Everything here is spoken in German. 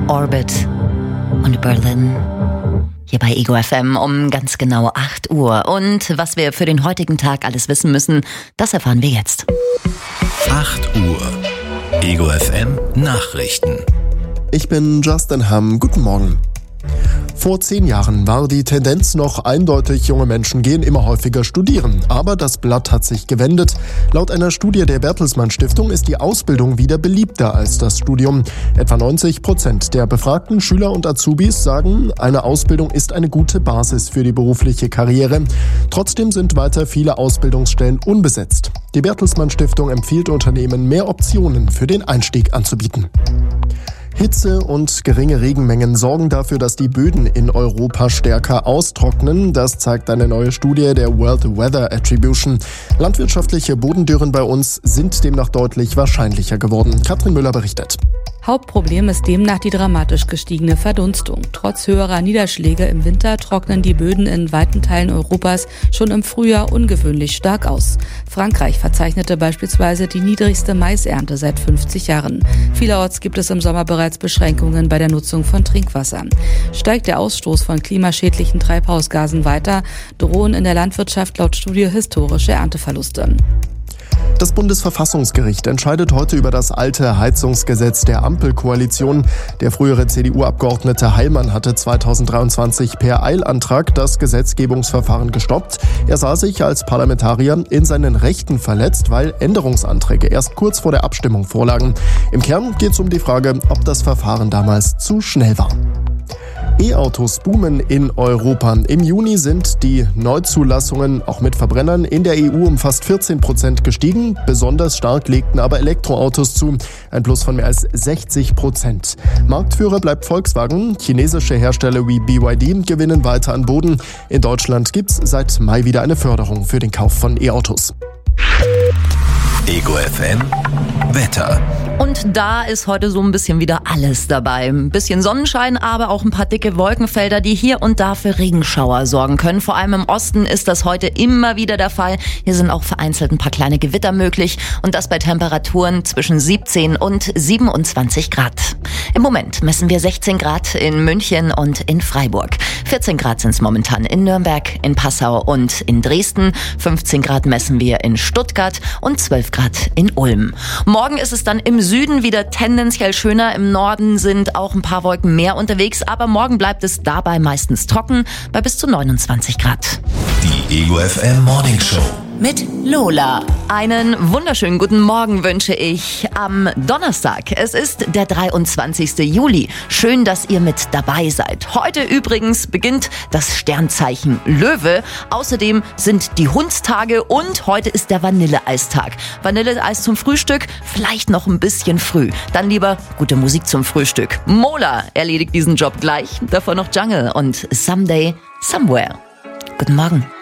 Orbit und Berlin. Hier bei Ego FM um ganz genau 8 Uhr. Und was wir für den heutigen Tag alles wissen müssen, das erfahren wir jetzt. 8 Uhr. Ego FM Nachrichten. Ich bin Justin Hamm. Guten Morgen. Vor 10 Jahren war die Tendenz noch eindeutig, junge Menschen gehen immer häufiger studieren. Aber das Blatt hat sich gewendet. Laut einer Studie der Bertelsmann Stiftung ist die Ausbildung wieder beliebter als das Studium. Etwa 90% der befragten Schüler und Azubis sagen, eine Ausbildung ist eine gute Basis für die berufliche Karriere. Trotzdem sind weiter viele Ausbildungsstellen unbesetzt. Die Bertelsmann Stiftung empfiehlt Unternehmen, mehr Optionen für den Einstieg anzubieten. Hitze und geringe Regenmengen sorgen dafür, dass die Böden in Europa stärker austrocknen. Das zeigt eine neue Studie der World Weather Attribution. Landwirtschaftliche Bodendürren bei uns sind demnach deutlich wahrscheinlicher geworden. Katrin Müller berichtet. Hauptproblem ist demnach die dramatisch gestiegene Verdunstung. Trotz höherer Niederschläge im Winter trocknen die Böden in weiten Teilen Europas schon im Frühjahr ungewöhnlich stark aus. Frankreich verzeichnete beispielsweise die niedrigste Maisernte seit 50 Jahren. Vielerorts gibt es im Sommer bereits Beschränkungen bei der Nutzung von Trinkwasser. Steigt der Ausstoß von klimaschädlichen Treibhausgasen weiter, drohen in der Landwirtschaft laut Studie historische Ernteverluste. Das Bundesverfassungsgericht entscheidet heute über das alte Heizungsgesetz der Ampelkoalition. Der frühere CDU-Abgeordnete Heilmann hatte 2023 per Eilantrag das Gesetzgebungsverfahren gestoppt. Er sah sich als Parlamentarier in seinen Rechten verletzt, weil Änderungsanträge erst kurz vor der Abstimmung vorlagen. Im Kern geht es um die Frage, ob das Verfahren damals zu schnell war. E-Autos boomen in Europa. Im Juni sind die Neuzulassungen auch mit Verbrennern in der EU um fast 14% gestiegen. Besonders stark legten aber Elektroautos zu, ein Plus von mehr als 60%. Marktführer bleibt Volkswagen. Chinesische Hersteller wie BYD gewinnen weiter an Boden. In Deutschland gibt's seit Mai wieder eine Förderung für den Kauf von E-Autos. Ego FM Wetter. Und da ist heute so ein bisschen wieder alles dabei. Ein bisschen Sonnenschein, aber auch ein paar dicke Wolkenfelder, die hier und da für Regenschauer sorgen können. Vor allem im Osten ist das heute immer wieder der Fall. Hier sind auch vereinzelt ein paar kleine Gewitter möglich und das bei Temperaturen zwischen 17 und 27 Grad. Im Moment messen wir 16 Grad in München und in Freiburg. 14 Grad sind es momentan in Nürnberg, in Passau und in Dresden. 15 Grad messen wir in Stuttgart und 12 Grad in Ulm. Morgen ist es dann im Süden wieder tendenziell schöner. Im Norden sind auch ein paar Wolken mehr unterwegs, aber morgen bleibt es dabei meistens trocken bei bis zu 29 Grad. Die Ego FM Morning Show mit Lola. Einen wunderschönen guten Morgen wünsche ich am Donnerstag. Es ist der 23. Juli. Schön, dass ihr mit dabei seid. Heute übrigens beginnt das Sternzeichen Löwe. Außerdem sind die Hundstage und heute ist der Vanilleeistag. Vanilleeis zum Frühstück, vielleicht noch ein bisschen früh. Dann lieber gute Musik zum Frühstück. Mola erledigt diesen Job gleich. Davor noch Jungle und Someday, Somewhere. Guten Morgen.